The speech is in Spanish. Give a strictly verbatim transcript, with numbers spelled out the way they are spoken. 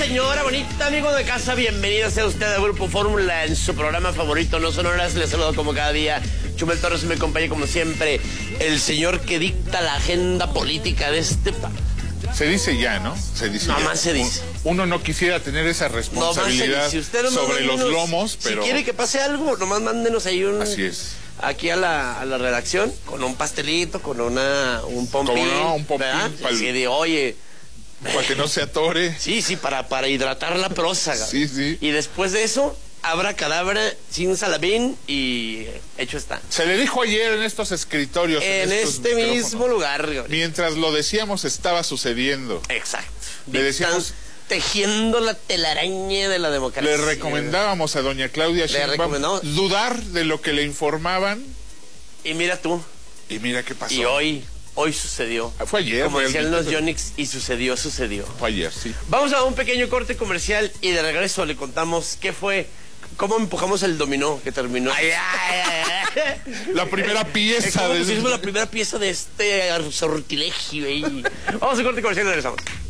señora bonita, amigo de casa, bienvenida sea usted a Grupo Fórmula en su programa favorito, No Son Horas. Les saludo como cada día, Chumel Torres, me acompaña como siempre el señor que dicta la agenda política de este país. Se dice ya, ¿no? Se dice no ya. más se dice. Uno no quisiera tener esa responsabilidad no usted sobre los lomos, pero... Si quiere que pase algo, nomás mándenos ahí un... Así es. Aquí a la, a la redacción, con un pastelito, con una un pompín. No, un pompín. Pal... Sí, de, oye... Para que no se atore. Sí, sí, para, para hidratar la prosa. Sí, sí. Y después de eso, abra cadabra, sin salabín y hecho está. Se le dijo ayer en estos escritorios. En, en este mismo lugar. Mientras lo decíamos, estaba sucediendo. Exacto. Le decíamos... tejiendo la telaraña de la democracia. Le recomendábamos a doña Claudia Sheinbaum dudar de lo que le informaban. Y mira tú. Y mira qué pasó. Y hoy, hoy sucedió. Fue ayer. Como decían los Yonix, y sucedió, sucedió. Fue ayer, sí. Vamos a un pequeño corte comercial y de regreso le contamos qué fue, cómo empujamos el dominó que terminó. Ay, ay, ay. La primera pieza. ¿Cómo de... pusimos la primera pieza de este sortilegio? Y... Vamos a un corte comercial y regresamos.